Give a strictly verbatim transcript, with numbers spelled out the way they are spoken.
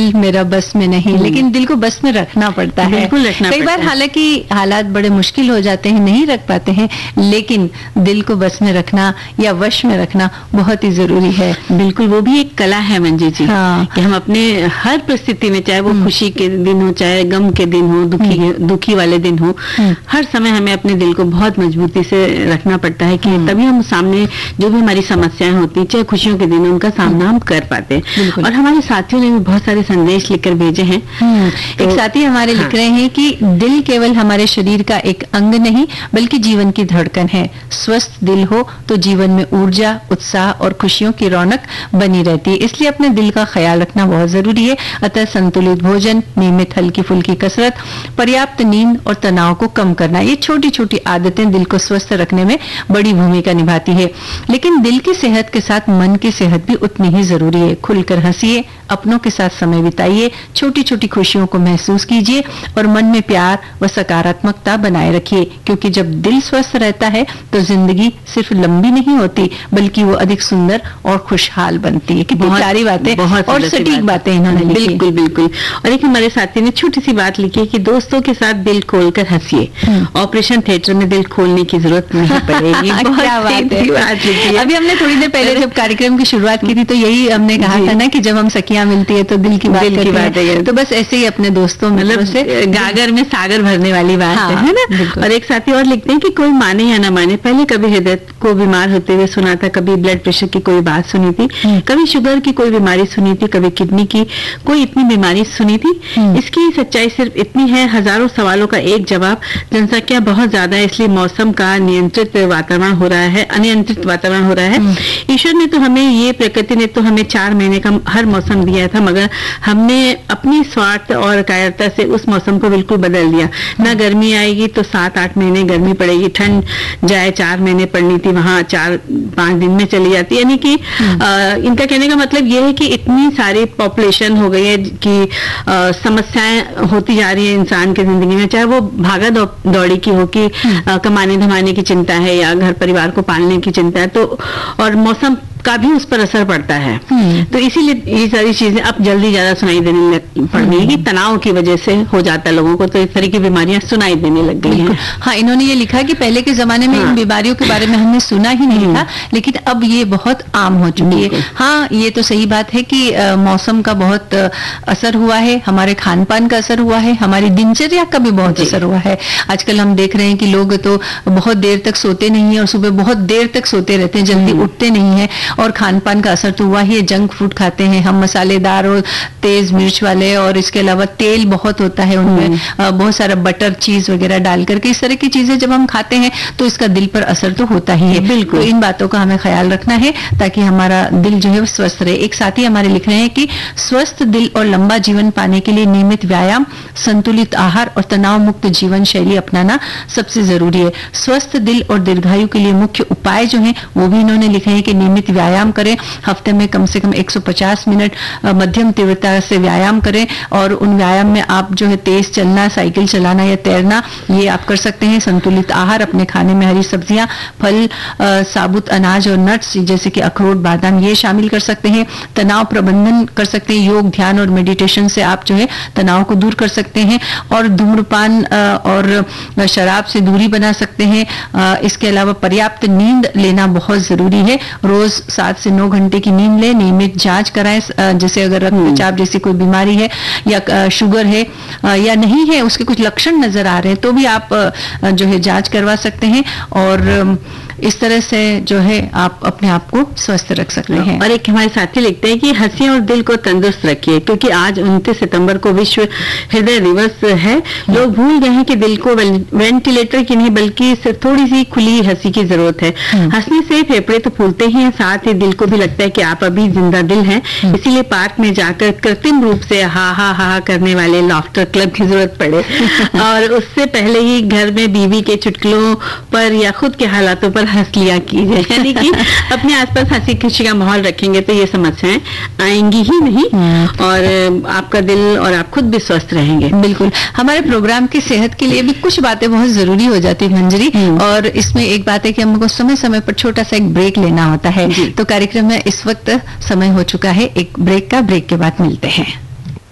दिल मेरा बस में नहीं, लेकिन दिल को बस में रखना पड़ता है। बिल्कुल रखना कई बार हालांकि हालात बड़े मुश्किल हो जाते हैं, नहीं रख पाते हैं, लेकिन दिल को बस में रखना या वश में रखना बहुत ही जरूरी है। बिल्कुल, वो भी एक कला है मंजू जी। हाँ। कि हम अपने हर परिस्थिति में, चाहे वो खुशी के दिन हो, चाहे गम के दिन हो, दुखी दुखी वाले दिन हो, हर समय हमें अपने दिल को बहुत मजबूती से रखना पड़ता है कि तभी हम सामने जो भी हमारी समस्याएं होती, चाहे खुशियों के दिन, उनका सामना हम कर पाते हैं। और हमारे साथियों ने भी बहुत सारे संदेश लिखकर भेजे हैं। तो, एक साथी हमारे हाँ। लिख रहे हैं कि दिल केवल हमारे शरीर का एक अंग नहीं बल्कि जीवन की धड़कन है। स्वस्थ दिल हो तो जीवन में ऊर्जा, उत्साह और खुशियों की रौनक बनी रहती है, इसलिए अपने दिल का ख्याल रखना बहुत जरूरी है। अतः संतुलित भोजन, नियमित हल्की फुल्की कसरत, पर्याप्त नींद और तनाव को कम करना, ये छोटी छोटी आदतें दिल को स्वस्थ रखने में बड़ी भूमिका निभाती है। लेकिन दिल की सेहत के साथ मन की सेहत भी उतनी ही जरूरी है। खुलकर हंसिए, अपनों के साथ समय बिताइए, छोटी छोटी खुशियों को महसूस कीजिए और मन में प्यार व सकारात्मकता बनाए रखिए, क्योंकि जब दिल स्वस्थ रहता है तो जिंदगी सिर्फ लंबी नहीं होती बल्कि वो अधिक सुंदर और खुशहाल बनती है। कितनी प्यारी बातें और सटीक बातें इन्होंने लिखी। बिल्कुल बिल्कुल। और एक हमारे साथी ने छोटी सी बात लिखी है कि दोस्तों के साथ दिल खोलकर हंसिए, ऑपरेशन थिएटर में दिल खोलने की जरूरत नहीं पड़ेगी। क्या बात है। अभी हमने थोड़ी देर पहले जब कार्यक्रम की शुरुआत की थी तो यही हमने कहा था ना कि जब हम सखियां मिलती है तो दिल की बात दिल की बात है। तो बस ऐसे ही अपने दोस्तों मतलब से गागर में सागर भरने वाली बात हाँ, है ना। और एक साथी और लिखते हैं कि कोई माने या ना माने, पहले कभी हृदय को बीमार होते हुए सुना था, कभी ब्लड प्रेशर की कोई बात सुनी थी, कभी शुगर की कोई बीमारी सुनी थी, कभी किडनी की कोई इतनी बीमारी सुनी थी। इसकी सच्चाई सिर्फ इतनी है, हजारों सवालों का एक जवाब। जनसंख्या बहुत ज्यादा है, इसलिए मौसम का नियंत्रित वातावरण हो रहा है, अनियंत्रित वातावरण हो रहा है। ईश्वर ने तो हमें ये, प्रकृति ने तो हमें चार महीने का हर मौसम दिया था, मगर हमने अपनी स्वार्थ और कायरता से उस मौसम को बिल्कुल बदल दिया। ना गर्मी आएगी तो सात आठ महीने गर्मी पड़ेगी, ठंड जाए चार महीने पड़नी थी वहां चार पांच दिन में चली जाती। यानी कि इनका कहने का मतलब ये है कि इतनी सारी पॉपुलेशन हो गई है कि आ, समस्याएं होती जा रही है इंसान की जिंदगी में, चाहे वो भागा दौड़ी की हो कि कमाने धमाने की चिंता है या घर परिवार को पालने की चिंता है, तो और मौसम का भी उस पर असर पड़ता है। तो इसीलिए ये सारी चीजें अब जल्दी ज्यादा सुनाई देने पड़ रही है कि तनाव की वजह से हो जाता है लोगों को, तो इस तरह की बीमारियां सुनाई देने लग गई हैं। हाँ, इन्होंने ये लिखा कि पहले के जमाने में हाँ। इन बीमारियों के बारे में हमने सुना ही नहीं था, लेकिन अब ये बहुत आम हो चुकी है। हाँ, ये तो सही बात है कि आ, मौसम का बहुत आ, असर हुआ है, हमारे खान पान का असर हुआ है, हमारी दिनचर्या का भी बहुत असर हुआ है। आजकल हम देख रहे हैं कि लोग तो बहुत देर तक सोते नहीं है और सुबह बहुत देर तक सोते रहते हैं, जल्दी उठते नहीं है। और खान पान का असर तो हुआ ही है, जंक फूड खाते हैं हम, मसालेदार और तेज मिर्च वाले, और इसके अलावा तेल बहुत होता है उनमें, बहुत सारा बटर चीज वगैरह डाल करके, इस तरह की चीजें जब हम खाते हैं तो इसका दिल पर असर तो होता ही है। बिल्कुल, तो इन बातों का हमें ख्याल रखना है ताकि हमारा दिल जो है वो स्वस्थ रहे। एक साथी हमारे लिख रहे हैं कि स्वस्थ दिल और लंबा जीवन पाने के लिए नियमित व्यायाम, संतुलित आहार और तनाव मुक्त जीवन शैली अपनाना सबसे जरूरी है। स्वस्थ दिल और दीर्घायु के लिए मुख्य उपाय जो है वो भी इन्होंने लिखे हैं कि नियमित व्यायाम करें, हफ्ते में कम से कम एक सौ पचास मिनट मध्यम तीव्रता से व्यायाम करें, और उन व्यायाम में आप जो है तेज चलना, साइकिल चलाना या तैरना, ये आप कर सकते हैं। संतुलित आहार, अपने खाने में हरी सब्जियां, फल, साबुत अनाज और नट्स जैसे कि अखरोट, बादाम, ये शामिल कर सकते हैं। तनाव प्रबंधन कर सकते हैं, योग, ध्यान और मेडिटेशन से आप जो है तनाव को दूर कर सकते हैं, और धूम्रपान और शराब से दूरी बना सकते हैं। इसके अलावा पर्याप्त नींद लेना बहुत जरूरी है, रोज सात से नौ घंटे की नींद ले, नियमित जांच कराएं, जैसे अगर रक्तचाप जैसी कोई बीमारी है या शुगर है या नहीं है, उसके कुछ लक्षण नजर आ रहे हैं तो भी आप जो है जांच करवा सकते हैं, और इस तरह से जो है आप अपने आप को स्वस्थ रख सकते हैं। और एक हमारे साथी लिखते हैं कि हंसिए और दिल को तंदुरुस्त रखिए, क्योंकि आज उनतीस सितंबर को विश्व हृदय दिवस है। लोग भूल गए हैं कि दिल को वेंटिलेटर की नहीं बल्कि सिर्फ थोड़ी सी खुली हंसी की जरूरत है। हंसने से फेफड़े तो फूलते ही हैं, साथ ही दिल को भी लगता है कि आप अभी जिंदा दिल हैं। इसीलिए पार्क में जाकर कृत्रिम रूप से हा हा हा करने वाले लाफ्टर क्लब की जरूरत पड़े और उससे पहले ही घर में बीवी के चुटकुलों पर या खुद के हालातों पर हंस लिया कीजिए। यानी कि अपने आसपास हंसी खुशी का माहौल रखेंगे तो ये समस्याएं आएंगी ही नहीं, और आपका दिल और आप खुद भी स्वस्थ रहेंगे। बिल्कुल, हमारे प्रोग्राम की सेहत के लिए भी कुछ बातें बहुत जरूरी हो जाती है मंजरी, और इसमें एक बात है कि हमको समय समय पर छोटा सा एक ब्रेक लेना होता है। तो कार्यक्रम में इस वक्त समय हो चुका है एक ब्रेक का, ब्रेक के बाद मिलते हैं।